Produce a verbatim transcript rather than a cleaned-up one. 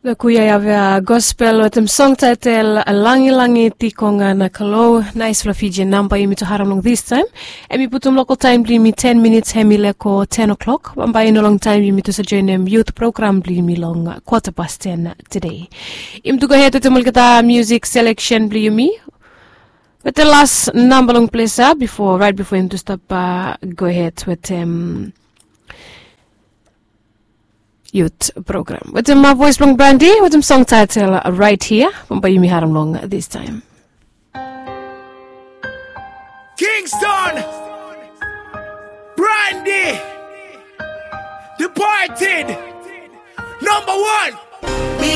The kuya ya gospel with them song title Langi Langi Tikonga na Kalo. Nice la Fiji number you to haram this time. And we put local time bli me ten minutes hemi leko ten o'clock. But by no long time you me to join them youth program bli me long quarter past ten today. Im to go ahead to the music selection bli you me. But the last number long place uh, before right before him to stop uh, go ahead with um youth program. With my voice long brandy, with them song title uh, right here. But you me haram long this time. Kingston, Brandy, Departed, number one.